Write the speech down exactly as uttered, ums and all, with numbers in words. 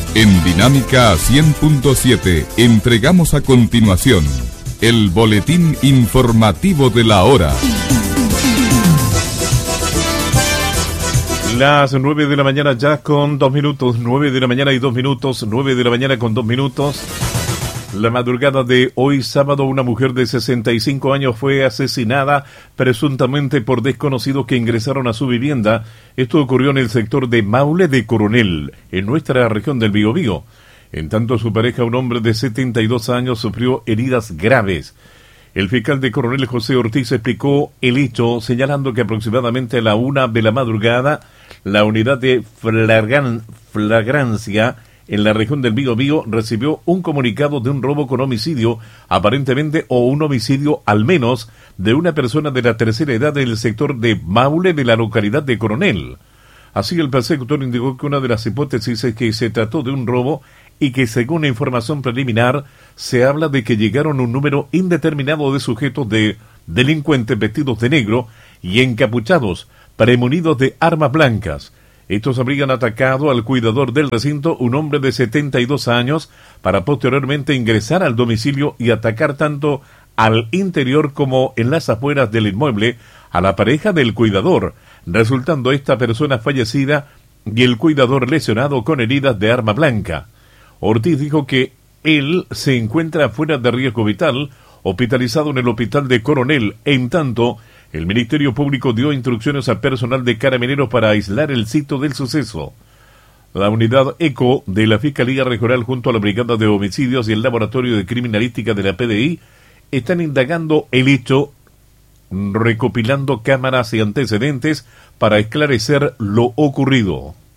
En Dinámica cien punto siete entregamos a continuación el boletín informativo de la hora. Las nueve de la mañana ya con dos minutos, nueve de la mañana y dos minutos, nueve de la mañana con dos minutos. La madrugada de hoy sábado, una mujer de sesenta y cinco años fue asesinada presuntamente por desconocidos que ingresaron a su vivienda. Esto ocurrió en el sector de Maule de Coronel, en nuestra región del Biobío. En tanto, su pareja, un hombre de setenta y dos años, sufrió heridas graves. El fiscal de Coronel, José Ortiz, explicó el hecho, señalando que aproximadamente a la una de la madrugada, la unidad de flagran, flagrancia en la región del Biobío recibió un comunicado de un robo con homicidio, aparentemente, o un homicidio al menos, de una persona de la tercera edad del sector de Maule de la localidad de Coronel. Así, el persecutor indicó que una de las hipótesis es que se trató de un robo y que, según la información preliminar, se habla de que llegaron un número indeterminado de sujetos de delincuentes vestidos de negro y encapuchados, premunidos de armas blancas. Estos habrían atacado al cuidador del recinto, un hombre de setenta y dos años, para posteriormente ingresar al domicilio y atacar tanto al interior como en las afueras del inmueble a la pareja del cuidador, resultando esta persona fallecida y el cuidador lesionado con heridas de arma blanca. Ortiz dijo que él se encuentra fuera de riesgo vital, hospitalizado en el hospital de Coronel. En tanto, el Ministerio Público dio instrucciones al personal de Carabineros para aislar el sitio del suceso. La unidad ECO de la Fiscalía Regional junto a la Brigada de Homicidios y el Laboratorio de Criminalística de la P D I están indagando el hecho, recopilando cámaras y antecedentes para esclarecer lo ocurrido.